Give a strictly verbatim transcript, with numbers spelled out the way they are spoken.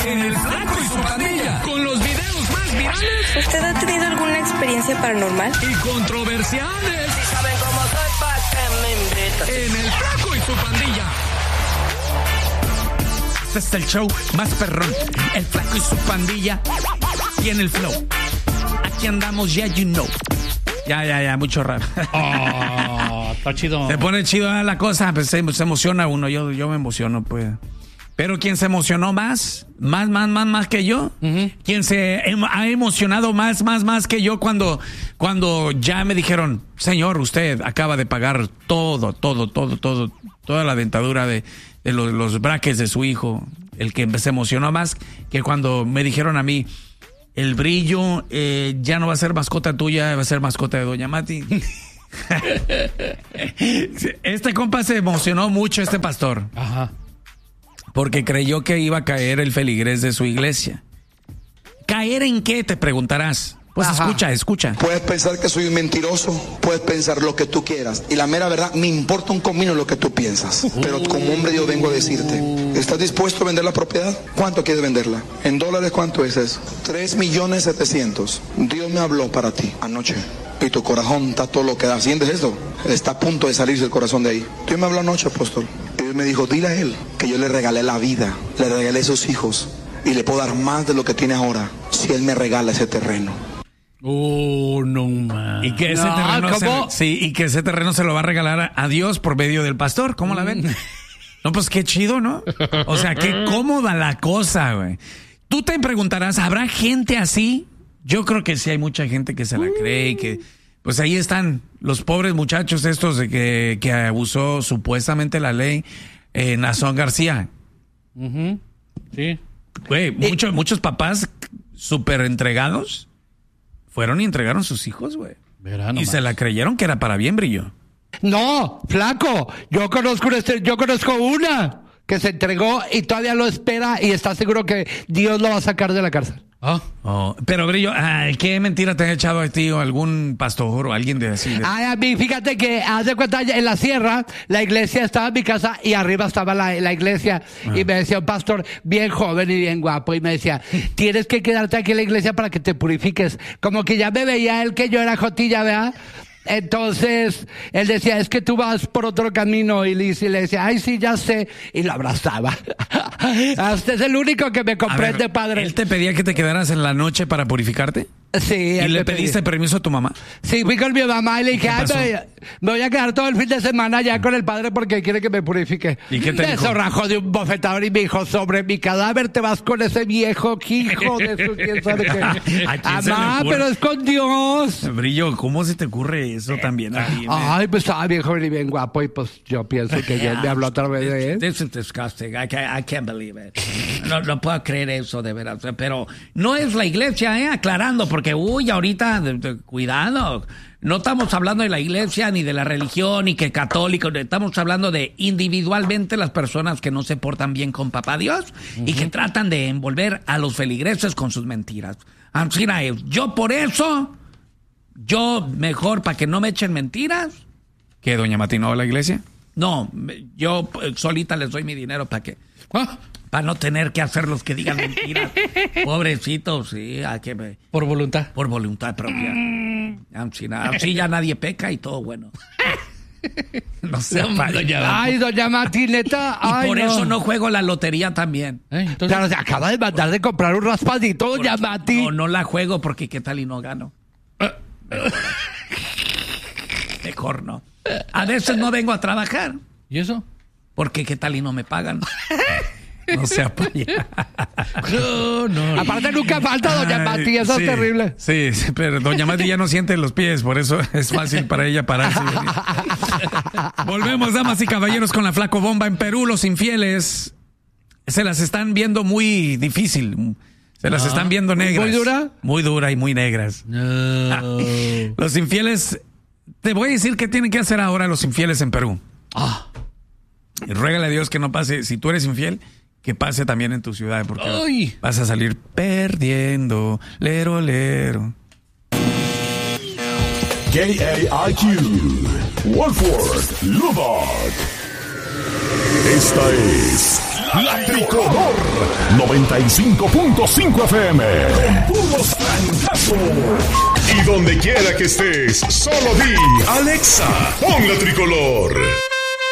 en El Flaco y su Pandilla, con los videos más virales. ¿Usted ha tenido alguna experiencia paranormal? Y controversiales. Si saben cómo soy, ¿pa' qué me invitan? En El Flaco y su Pandilla. Este es el show más perrón. El Flaco y su Pandilla tiene el flow. Aquí andamos, ya you know. Ya, ya, ya, mucho rap. Oh, está chido. Se pone chido la cosa, pues se, se emociona uno. Yo, yo me emociono, pues. Pero quien se emocionó más, más, más, más, más que yo, uh-huh. quien se em, ha emocionado más, más, más que yo cuando, cuando ya me dijeron, señor, usted acaba de pagar todo, todo, todo, todo, toda la dentadura de, de los, los brackets de su hijo. El que se emocionó más que cuando me dijeron a mí, el brillo eh, ya no va a ser mascota tuya, va a ser mascota de Doña Mati. Este compa se emocionó mucho, este pastor. Ajá. Porque creyó que iba a caer el feligrés de su iglesia. ¿Caer en qué? Te preguntarás. Pues Ajá. escucha, escucha. Puedes pensar que soy un mentiroso, puedes pensar lo que tú quieras. Y la mera verdad, me importa un comino lo que tú piensas. Pero como hombre yo vengo a decirte, ¿estás dispuesto a vender la propiedad? ¿Cuánto quieres venderla? ¿En dólares cuánto es eso? Tres millones setecientos. Dios me habló para ti anoche. Y tu corazón está todo lo que da. ¿Sientes eso? Está a punto de salirse el corazón de ahí. Dios me habló anoche, apóstol. Dios me dijo, dile a él que yo le regalé la vida, le regalé esos hijos y le puedo dar más de lo que tiene ahora si él me regala ese terreno. Oh, no man. Y que ese no, terreno ¿cómo? se, sí, y que ese terreno se lo va a regalar a Dios por medio del pastor. ¿Cómo la ven? No, pues qué chido, ¿no? O sea, qué cómoda la cosa, güey. Tú te preguntarás, ¿habrá gente así? Yo creo que sí hay mucha gente que se la cree y que pues ahí están los pobres muchachos estos de que, que abusó supuestamente la ley eh, Nazón García. Uh-huh. Sí. Güey, muchos, muchos papás súper entregados fueron y entregaron sus hijos, güey. Y se la creyeron que era para bien, Brillo. No, flaco, yo conozco, este, yo conozco una que se entregó y todavía lo espera y está seguro que Dios lo va a sacar de la cárcel. Oh. Oh, pero Brillo, ay, ¿qué mentira te han echado a ti o algún pastor o alguien de así? De... Ay, a mí, fíjate que haz de cuenta, en la sierra, la iglesia estaba en mi casa y arriba estaba la, la iglesia. Ah. Y me decía un pastor bien joven y bien guapo y me decía, tienes que quedarte aquí en la iglesia para que te purifiques. Como que ya me veía él que yo era jotilla, ¿verdad? Entonces, él decía, es que tú vas por otro camino. Y le, y le decía, ay, sí, ya sé. Y lo abrazaba. Usted es el único que me comprende, ver, padre. ¿Él te pedía que te quedaras en la noche para purificarte? Sí. ¿Y le pediste pedí. permiso a tu mamá? Sí, fui con mi mamá y le dije, ay, me, me voy a quedar todo el fin de semana ya con el padre porque quiere que me purifique. ¿Y qué te dijo? Eso rajó de un bofetador y me dijo, sobre mi cadáver te vas con ese viejo hijo de su, quién sabe qué. Mamá, pero es con Dios. Brillo, ¿cómo se te ocurre eso también a ti? Ay, pues estaba bien joven y bien guapo y pues yo pienso que ya me habló otra vez de él. This is disgusting. I can't, I can't believe it. No, no puedo creer eso de veras. Pero no es la iglesia, ¿eh? Aclarando, porque, uy, ahorita, de, de, cuidado. No estamos hablando de la iglesia, ni de la religión, ni que católico. Estamos hablando de individualmente las personas que no se portan bien con papá Dios uh-huh. y que tratan de envolver a los feligreses con sus mentiras. Así es. Yo por eso, yo mejor para que no me echen mentiras. ¿Qué, doña Mati, no va a la iglesia? No, yo solita les doy mi dinero para que... ¿Ah? Para no tener que hacer los que digan mentiras. Pobrecitos, sí. Hay que me... Por voluntad. Por voluntad propia. Así, así ya nadie peca y todo bueno. No sé. Ay, doña Martineta. Y ay, por no. eso no juego la lotería también. ¿Eh? Entonces... Claro, se acaba de mandar de comprar un raspadito, doña Mati. No, no la juego porque qué tal y no gano. Mejor no. A veces no vengo a trabajar. ¿Y eso? Porque qué tal y no me pagan. No se apoya. No, no. Aparte nunca falta doña Mati, eso sí, es terrible. Sí, sí, pero doña Mati ya no siente los pies, por eso es fácil para ella pararse. Volvemos, damas y caballeros, con la Flaco Bomba. En Perú, los infieles se las están viendo muy difícil. Se las ah, están viendo negras. ¿Muy dura? Muy dura y muy negras. No. Los infieles, te voy a decir qué tienen que hacer ahora los infieles en Perú. Ah. Y ruégale a Dios que no pase, si tú eres infiel, que pase también en tu ciudad, porque Ay. vas a salir perdiendo, lero, lero. K A I Q, Wolford, Lubbock. Esta es La Tricolor noventa y cinco punto cinco F M. Con puros trancazos. Y donde quiera que estés, solo di Alexa, pon La Tricolor.